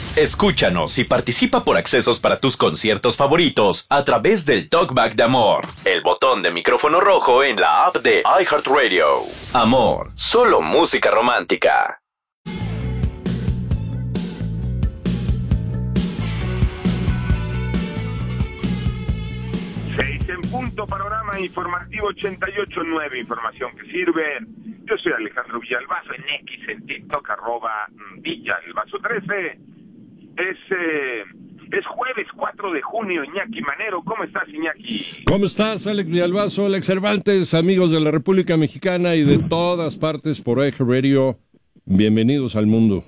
Escúchanos y participa por accesos para tus conciertos favoritos a través del Talkback de Amor, el botón de micrófono rojo en la app de iHeartRadio. Amor, solo música romántica. 6 en punto, panorama informativo 88.9, información que sirve. Yo soy Alejandro Villalbazo, en X, en TikTok, @Villalbazo13. Es jueves 4 de junio, Iñaki Manero. ¿Cómo estás, Iñaki? ¿Cómo estás, Alex Villalbazo, Alex Cervantes, amigos de la República Mexicana y de todas partes por iHeartRadio? Bienvenidos al mundo.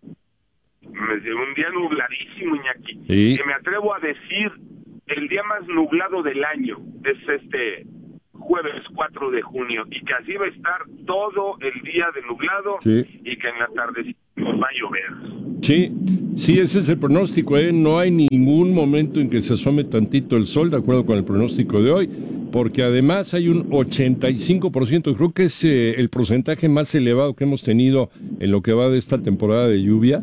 Un día nubladísimo, Iñaki. Sí. Que me atrevo a decir el día más nublado del año. Es este jueves 4 de junio. Y que así va a estar todo el día de nublado. Sí. Y que en la tarde nos va a llover. Sí, ese es el pronóstico, ¿eh? No hay ningún momento en que se asome tantito el sol, de acuerdo con el pronóstico de hoy, porque además hay un 85%, creo que es el porcentaje más elevado que hemos tenido en lo que va de esta temporada de lluvia,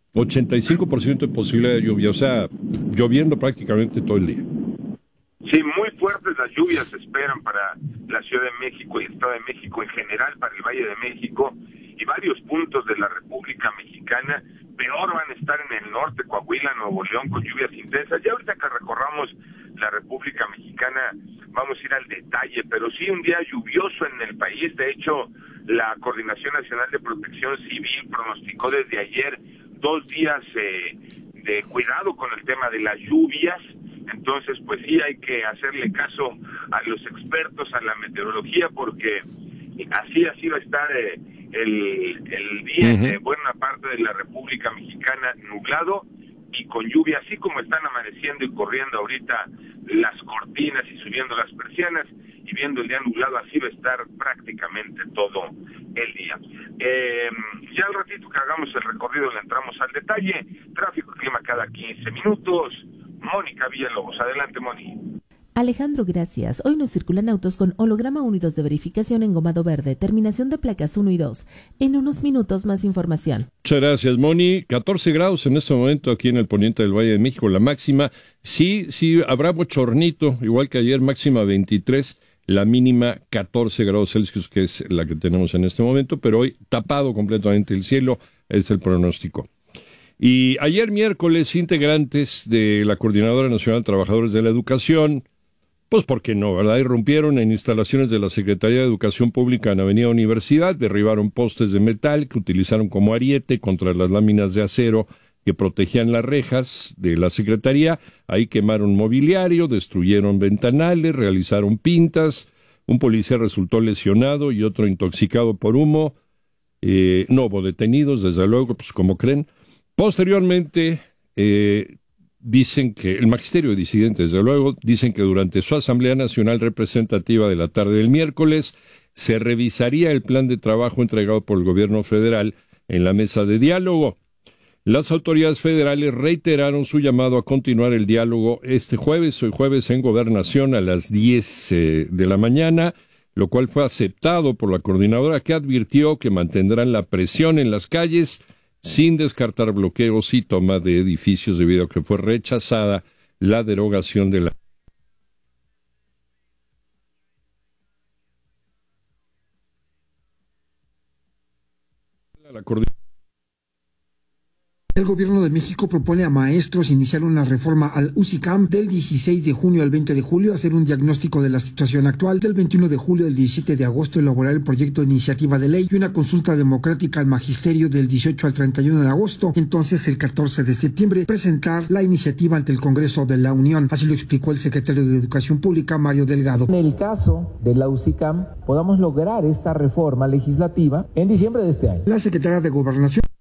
85% de posibilidad de lluvia, o sea, lloviendo prácticamente todo el día. Sí, muy fuertes las lluvias se esperan para la Ciudad de México y el Estado de México en general, para el Valle de México y varios puntos de la República Mexicana. Peor van a estar en el norte, Coahuila, Nuevo León, con lluvias intensas. Ya ahorita que recorramos la República Mexicana vamos a ir al detalle, pero sí un día lluvioso en el país. De hecho, la Coordinación Nacional de Protección Civil pronosticó desde ayer 2 días de cuidado con el tema de las lluvias. Entonces, pues sí hay que hacerle caso a los expertos, a la meteorología, porque así va a estar el día en buena parte de la República Mexicana, nublado y con lluvia, así como están amaneciendo y corriendo ahorita las cortinas y subiendo las persianas y viendo el día nublado, así va a estar prácticamente todo el día. Ya al ratito que hagamos el recorrido le entramos al detalle. Tráfico y clima cada 15 minutos. Mónica Villalobos, adelante, Moni. Alejandro, gracias. Hoy nos circulan autos con holograma 1 y 2 de verificación en gomado verde, terminación de placas 1 y 2. En unos minutos más información. Muchas gracias, Moni. 14 grados en este momento aquí en el poniente del Valle de México, la máxima. Sí, habrá bochornito, igual que ayer, máxima 23, la mínima 14 grados Celsius, que es la que tenemos en este momento, pero hoy tapado completamente el cielo, es el pronóstico. Y ayer miércoles, integrantes de la Coordinadora Nacional de Trabajadores de la Educación, pues ¿por qué no, verdad? Irrumpieron en instalaciones de la Secretaría de Educación Pública en Avenida Universidad, derribaron postes de metal que utilizaron como ariete contra las láminas de acero que protegían las rejas de la Secretaría. Ahí quemaron mobiliario, destruyeron ventanales, realizaron pintas. Un policía resultó lesionado y otro intoxicado por humo. No hubo detenidos, desde luego, pues como creen. Posteriormente, dicen que el magisterio de disidentes, desde luego, dicen que durante su Asamblea Nacional Representativa de la tarde del miércoles se revisaría el plan de trabajo entregado por el gobierno federal en la mesa de diálogo. Las autoridades federales reiteraron su llamado a continuar el diálogo hoy jueves en Gobernación a las 10 de la mañana, lo cual fue aceptado por la coordinadora, que advirtió que mantendrán la presión en las calles sin descartar bloqueos y toma de edificios debido a que fue rechazada la derogación de la El Gobierno de México propone a maestros iniciar una reforma al UCICAM del 16 de junio al 20 de julio, hacer un diagnóstico de la situación actual, del 21 de julio al 17 de agosto elaborar el proyecto de iniciativa de ley y una consulta democrática al magisterio del 18 al 31 de agosto. Entonces, el 14 de septiembre, presentar la iniciativa ante el Congreso de la Unión. Así lo explicó el secretario de Educación Pública, Mario Delgado. En el caso de la UCICAM, podamos lograr esta reforma legislativa en diciembre de este año. La secretaria de Gobernación